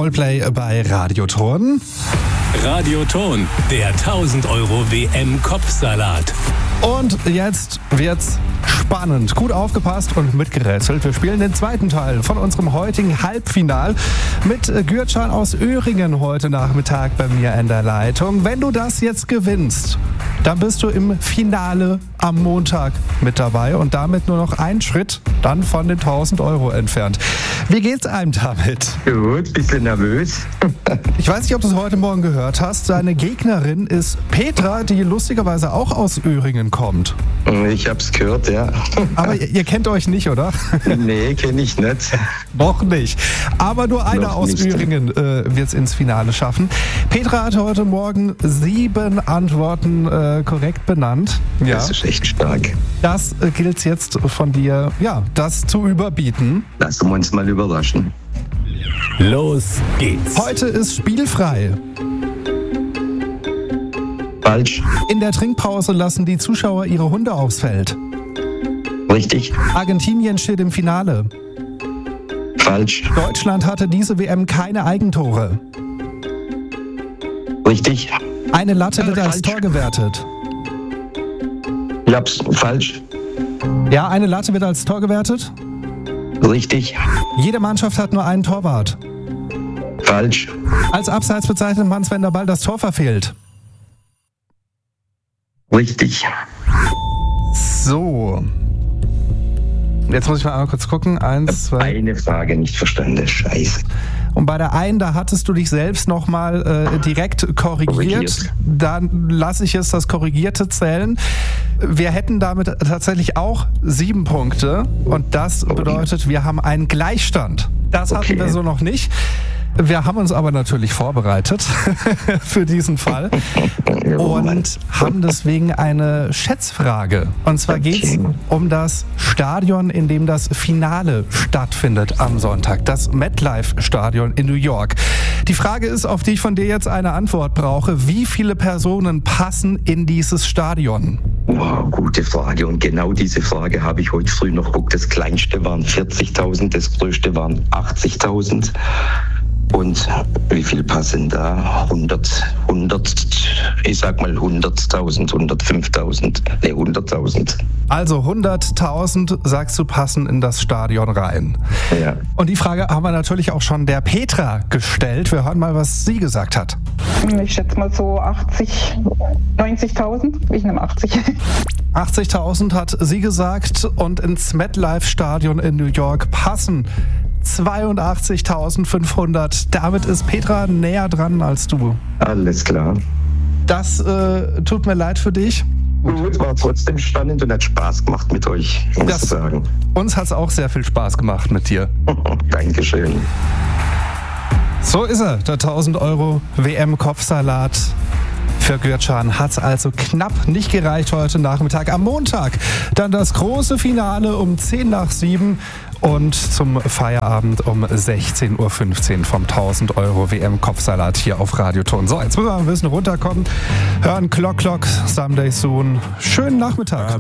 Coldplay bei Radioton. Radioton, der 1000 Euro WM-Kopfsalat. Und jetzt wird's spannend. Gut aufgepasst und mitgerätselt. Wir spielen den zweiten Teil von unserem heutigen Halbfinal mit Gürcan aus Öhringen heute Nachmittag bei mir in der Leitung. Wenn du das jetzt gewinnst, dann bist du im Finale am Montag mit dabei und damit nur noch einen Schritt dann von den 1000 Euro entfernt. Wie geht's einem damit? Gut, bisschen nervös. Ich weiß nicht, ob du es heute Morgen gehört hast. Deine Gegnerin ist Petra, die lustigerweise auch aus Öhringen kommt. Ich hab's gehört, ja. Aber ihr kennt euch nicht, oder? Nee, kenne ich nicht. Noch nicht. Aber nur einer Noch aus nicht. Öhringen wird es ins Finale schaffen. Petra hat heute Morgen 7 Antworten korrekt benannt. Ja. Das ist echt stark. Das gilt jetzt von dir, ja, das zu überbieten. Lassen wir uns mal überraschen. Los geht's. Heute ist spielfrei. Falsch. In der Trinkpause lassen die Zuschauer ihre Hunde aufs Feld. Richtig. Argentinien steht im Finale. Falsch. Deutschland hatte diese WM keine Eigentore. Richtig. Eine Latte wird als Falsch. Tor gewertet. Ich hab's falsch. Ja, eine Latte wird als Tor gewertet. Richtig. Jede Mannschaft hat nur einen Torwart. Falsch. Als Abseits bezeichnet man es, wenn der Ball das Tor verfehlt. Richtig. So. Jetzt muss ich mal einmal kurz gucken. 1, 2. Eine Frage nicht verstanden. Scheiße. Und bei der einen, da hattest du dich selbst nochmal direkt korrigiert. Dann lasse ich jetzt das Korrigierte zählen. Wir hätten damit tatsächlich auch 7 Punkte. Und das bedeutet, wir haben einen Gleichstand. Das hatten wir so noch nicht. Wir haben uns aber natürlich vorbereitet für diesen Fall und haben deswegen eine Schätzfrage. Und zwar geht es um das Stadion, in dem das Finale stattfindet am Sonntag, das MetLife-Stadion in New York. Die Frage ist, auf die ich von dir jetzt eine Antwort brauche. Wie viele Personen passen in dieses Stadion? Wow, gute Frage. Und genau diese Frage habe ich heute früh noch geguckt. Das kleinste waren 40.000, das größte waren 80.000. Und wie viel passen da? 100, ich sag mal 100.000, 105.000, 100.000. Also 100.000, sagst du, passen in das Stadion rein. Ja. Und die Frage haben wir natürlich auch schon der Petra gestellt. Wir hören mal, was sie gesagt hat. Ich schätze mal so 80, 90.000. Ich nehme 80. 80.000 hat sie gesagt und ins MetLife-Stadion in New York passen 82.500. Damit ist Petra näher dran als du. Alles klar. Das tut mir leid für dich. Gut, war trotzdem spannend und hat Spaß gemacht mit euch, muss ich sagen. Uns hat es auch sehr viel Spaß gemacht mit dir. Dankeschön. So ist er, der 1000 Euro WM-Kopfsalat. Für Gürcan hat es also knapp nicht gereicht heute Nachmittag. Am Montag dann das große Finale um 7:10 und zum Feierabend um 16:15 Uhr vom 1000 Euro WM-Kopfsalat hier auf Radioton. So, jetzt müssen wir ein bisschen runterkommen. Hören Clock Clock, Someday Soon. Schönen Nachmittag.